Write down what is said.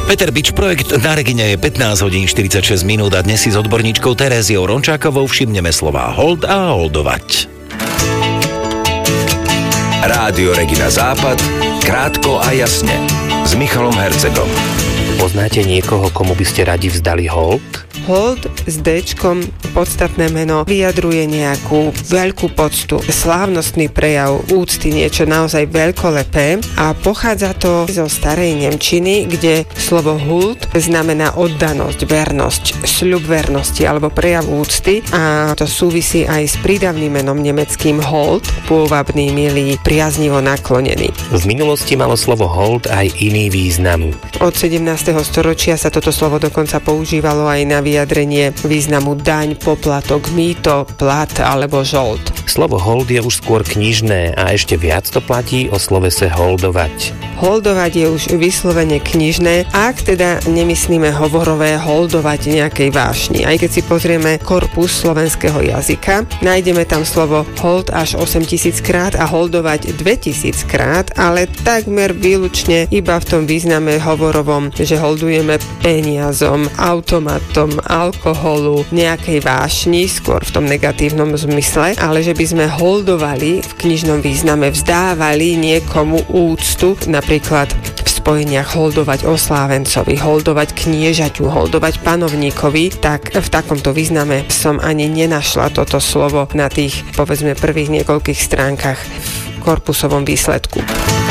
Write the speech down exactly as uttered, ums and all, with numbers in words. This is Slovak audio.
Peter Bič, projekt Na Regine je pätnásť hodín štyridsaťšesť minút a dnes si s odborníčkou Teréziou Rončákovou všimneme slová hold a holdovať. Rádio Regina Západ, krátko a jasne, s Michalom Hercegom. Poznáte niekoho, komu by ste radi vzdali hold? Hold s Dčkom, podstatné meno, vyjadruje nejakú veľkú poctu, slávnostný prejav úcty, niečo naozaj veľkolepé a pochádza to zo starej nemčiny, kde slovo huld znamená oddanosť, vernosť, sľub vernosti alebo prejav úcty a to súvisí aj s prídavným menom nemeckým hold, pôvabný, milý, priaznivo naklonený. V minulosti malo slovo hold aj iný význam. Od sedemnásteho storočia sa toto slovo dokonca používalo aj na vyjadrenie významu daň, poplatok, mýto, plat alebo žold. Slovo hold je už skôr knižné a ešte viac to platí o slovese holdovať. Holdovať je už vyslovene knižné, ak teda nemyslíme hovorové holdovať nejakej vášni. Aj keď si pozrieme korpus slovenského jazyka, nájdeme tam slovo hold až osemtisíc krát a holdovať dvetisíc krát, ale takmer výlučne iba v tom význame hovorovom, že holdujeme peniazom, automatom, alkoholu, nejakej vášni, skôr v tom negatívnom zmysle, ale že by sme holdovali v knižnom význame, vzdávali niekomu úctu, napríklad v spojeniach holdovať oslávencovi, holdovať kniežaťu, holdovať panovníkovi, tak v takomto význame som ani nenašla toto slovo na tých, povedzme, prvých niekoľkých stránkach v korpusovom výsledku.